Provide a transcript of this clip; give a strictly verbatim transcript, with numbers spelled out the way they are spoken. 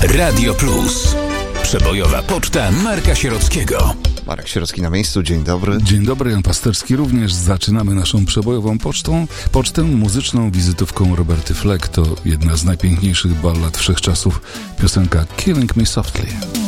Radio Plus. Przebojowa poczta Marka Sierockiego. Marek Sierocki na miejscu, dzień dobry. Dzień dobry, Jan Pasterski również. Zaczynamy naszą przebojową pocztą, pocztę muzyczną wizytówką Roberty Fleck. To jedna z najpiękniejszych ballad wszechczasów, piosenka Killing Me Softly.